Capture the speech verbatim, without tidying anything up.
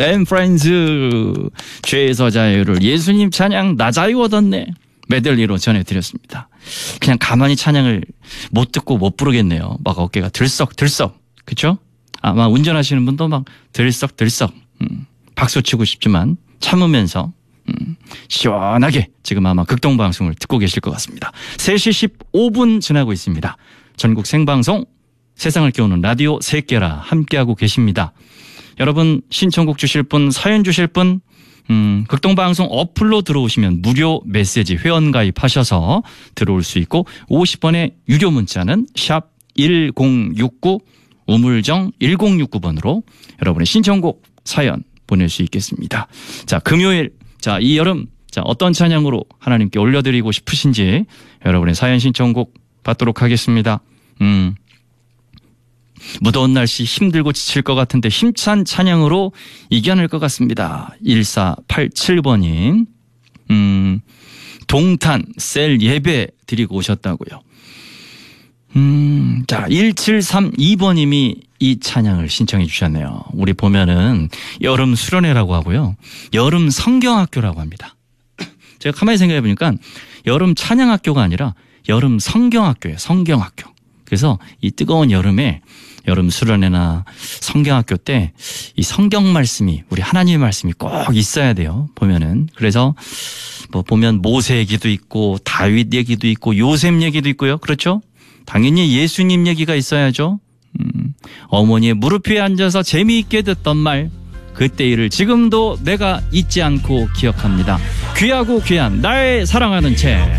앤 프렌즈 죄에서 자유를 예수님 찬양 나 자유 얻었네 메들리로 전해드렸습니다. 그냥 가만히 찬양을 못 듣고 못 부르겠네요. 막 어깨가 들썩들썩. 그렇죠? 아마 운전하시는 분도 막 들썩들썩 음, 박수 치고 싶지만 참으면서 음, 시원하게 지금 아마 극동방송을 듣고 계실 것 같습니다. 세 시 십오 분 지나고 있습니다. 전국 생방송 세상을 깨우는 라디오 새끼라 함께하고 계십니다. 여러분 신청곡 주실 분, 사연 주실 분 음, 극동방송 어플로 들어오시면 무료 메시지 회원가입하셔서 들어올 수 있고 오십 원의 유료 문자는 샵 일공육구 우물정 일공육구 번으로 여러분의 신청곡 사연 보낼 수 있겠습니다. 자, 금요일 자, 이 여름 자, 어떤 찬양으로 하나님께 올려드리고 싶으신지 여러분의 사연 신청곡 받도록 하겠습니다. 음. 무더운 날씨 힘들고 지칠 것 같은데 힘찬 찬양으로 이겨낼 것 같습니다. 일사팔칠 번님 음, 동탄 셀 예배 드리고 오셨다고요. 음, 자 일칠삼이 번님이 이 찬양을 신청해 주셨네요. 우리 보면은 여름 수련회라고 하고요. 여름 성경학교라고 합니다. 제가 가만히 생각해 보니까 여름 찬양학교가 아니라 여름 성경학교예요. 성경학교. 그래서 이 뜨거운 여름에 여름 수련회나 성경학교 때 이 성경 말씀이 우리 하나님의 말씀이 꼭 있어야 돼요. 보면은 그래서 뭐 보면 모세 얘기도 있고 다윗 얘기도 있고 요셉 얘기도 있고요. 그렇죠? 당연히 예수님 얘기가 있어야죠. 음, 어머니의 무릎 위에 앉아서 재미있게 듣던 말 그때 일을 지금도 내가 잊지 않고 기억합니다. 귀하고 귀한 나의 사랑하는 책